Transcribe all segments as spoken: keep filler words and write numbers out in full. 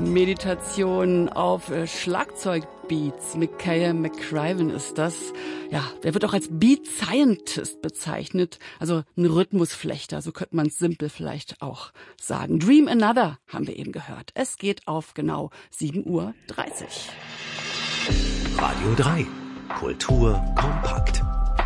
Meditation auf äh, Schlagzeugbeats. Michael McCraven ist das. Ja, er wird auch als Beat Scientist bezeichnet, also ein Rhythmusflechter, so könnte man es simpel vielleicht auch sagen. Dream Another haben wir eben gehört. Es geht auf genau sieben Uhr dreißig. Radio drei. Kultur kompakt.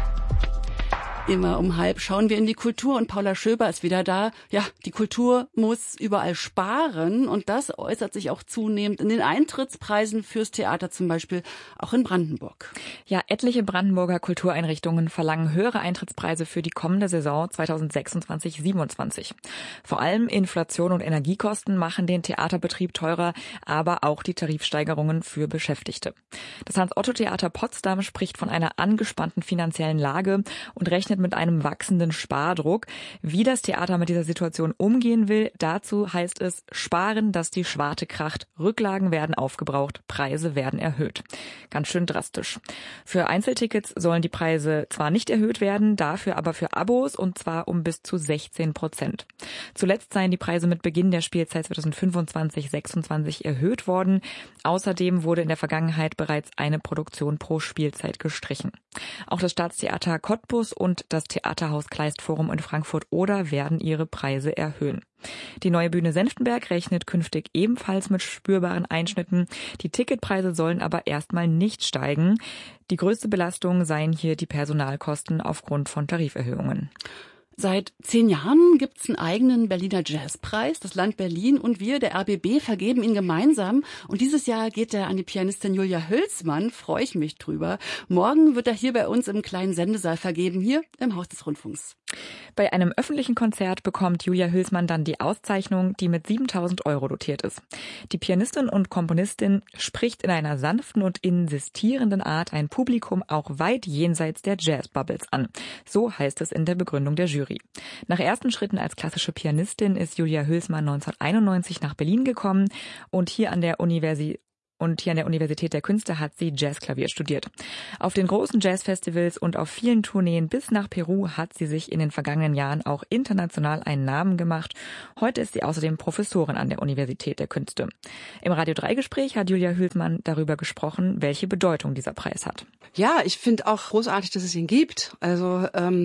Immer um halb schauen wir in die Kultur und Paula Schöber ist wieder da. Ja, die Kultur muss überall sparen und das äußert sich auch zunehmend in den Eintrittspreisen fürs Theater, zum Beispiel auch in Brandenburg. Ja, etliche Brandenburger Kultureinrichtungen verlangen höhere Eintrittspreise für die kommende Saison zweitausendsechsundzwanzig siebenundzwanzig. Vor allem Inflation und Energiekosten machen den Theaterbetrieb teurer, aber auch die Tarifsteigerungen für Beschäftigte. Das Hans-Otto-Theater Potsdam spricht von einer angespannten finanziellen Lage und rechnet mit einem wachsenden Spardruck. Wie das Theater mit dieser Situation umgehen will, dazu heißt es sparen, dass die Schwarte kracht. Rücklagen werden aufgebraucht, Preise werden erhöht. Ganz schön drastisch. Für Einzeltickets sollen die Preise zwar nicht erhöht werden, dafür aber für Abos und zwar um bis zu sechzehn Prozent. Zuletzt seien die Preise mit Beginn der Spielzeit zweitausendfünfundzwanzig sechsundzwanzig erhöht worden. Außerdem wurde in der Vergangenheit bereits eine Produktion pro Spielzeit gestrichen. Auch das Staatstheater Cottbus und das Theaterhaus Kleist Forum in Frankfurt-Oder werden ihre Preise erhöhen. Die Neue Bühne Senftenberg rechnet künftig ebenfalls mit spürbaren Einschnitten. Die Ticketpreise sollen aber erstmal nicht steigen. Die größte Belastung seien hier die Personalkosten aufgrund von Tariferhöhungen. Seit zehn Jahren gibt's einen eigenen Berliner Jazzpreis. Das Land Berlin und wir, der R B B, vergeben ihn gemeinsam. Und dieses Jahr geht er an die Pianistin Julia Hülsmann. Freue ich mich drüber. Morgen wird er hier bei uns im kleinen Sendesaal vergeben, hier im Haus des Rundfunks. Bei einem öffentlichen Konzert bekommt Julia Hülsmann dann die Auszeichnung, die mit siebentausend Euro dotiert ist. Die Pianistin und Komponistin spricht in einer sanften und insistierenden Art ein Publikum auch weit jenseits der Jazz-Bubbles an. So heißt es in der Begründung der Jury. Nach ersten Schritten als klassische Pianistin ist Julia Hülsmann neunzehnhunderteinundneunzig nach Berlin gekommen und hier an der Universität Und hier an der Universität der Künste hat sie Jazzklavier studiert. Auf den großen Jazzfestivals und auf vielen Tourneen bis nach Peru hat sie sich in den vergangenen Jahren auch international einen Namen gemacht. Heute ist sie außerdem Professorin an der Universität der Künste. Im Radio drei Gespräch hat Julia Hülsmann darüber gesprochen, welche Bedeutung dieser Preis hat. Ja, ich finde auch großartig, dass es ihn gibt. Also ähm,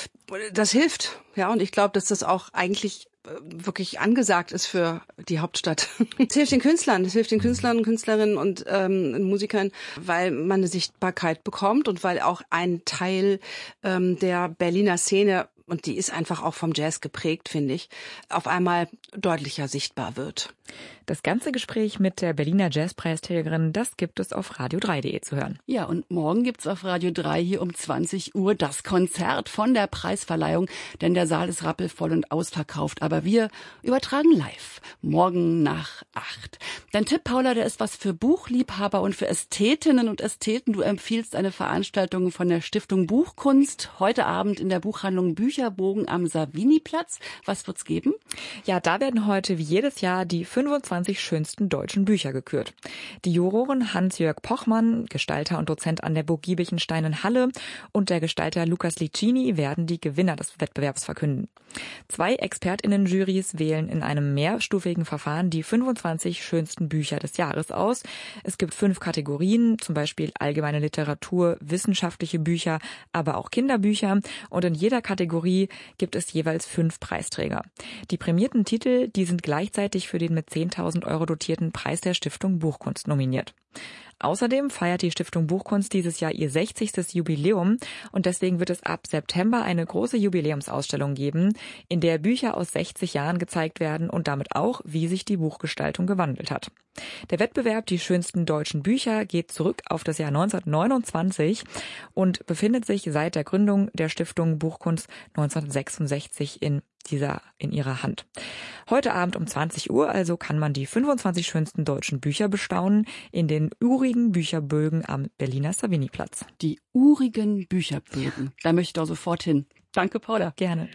das hilft. Ja, und ich glaube, dass das auch eigentlich wirklich angesagt ist für die Hauptstadt. Es hilft den Künstlern, es hilft den Künstlern und Künstlerinnen und ähm, Musikern, weil man eine Sichtbarkeit bekommt und weil auch ein Teil ähm, der Berliner Szene, und die ist einfach auch vom Jazz geprägt, finde ich, auf einmal deutlicher sichtbar wird. Das ganze Gespräch mit der Berliner Jazzpreisträgerin, das gibt es auf radio drei punkt de zu hören. Ja, und morgen gibt's auf Radio drei hier um zwanzig Uhr das Konzert von der Preisverleihung, denn der Saal ist rappelvoll und ausverkauft. Aber wir übertragen live, morgen nach acht. Dein Tipp, Paula, der ist was für Buchliebhaber und für Ästhetinnen und Ästheten. Du empfiehlst eine Veranstaltung von der Stiftung Buchkunst heute Abend in der Buchhandlung Bücherbogen am Saviniplatz. Was wird's geben? Ja, da werden heute wie jedes Jahr die fünfundzwanzig schönsten deutschen Bücher gekürt. Die Juroren Hans-Jörg Pochmann, Gestalter und Dozent an der Burg Giebichenstein in Halle, und der Gestalter Lukas Licini werden die Gewinner des Wettbewerbs verkünden. Zwei ExpertInnen-Jurys wählen in einem mehrstufigen Verfahren die fünfundzwanzig schönsten Bücher des Jahres aus. Es gibt fünf Kategorien, zum Beispiel allgemeine Literatur, wissenschaftliche Bücher, aber auch Kinderbücher. Und in jeder Kategorie gibt es jeweils fünf Preisträger. Die prämierten Titel, die sind gleichzeitig für den mit zehntausend Euro dotierten Preis der Stiftung Buchkunst nominiert. Außerdem feiert die Stiftung Buchkunst dieses Jahr ihr sechzigstes Jubiläum und deswegen wird es ab September eine große Jubiläumsausstellung geben, in der Bücher aus sechzig Jahren gezeigt werden und damit auch, wie sich die Buchgestaltung gewandelt hat. Der Wettbewerb Die schönsten deutschen Bücher geht zurück auf das Jahr neunzehnhundertneunundzwanzig und befindet sich seit der Gründung der Stiftung Buchkunst neunzehnhundertsechsundsechzig in dieser in ihrer Hand. Heute Abend um zwanzig Uhr also kann man die fünfundzwanzig schönsten deutschen Bücher bestaunen in den urigen Bücherbögen am Berliner Saviniplatz. Die urigen Bücherbögen. Da möchte ich doch sofort hin. Danke, Paula. Gerne.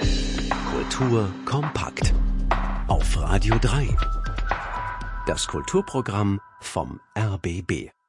Kultur kompakt. Auf Radio drei. Das Kulturprogramm vom R B B.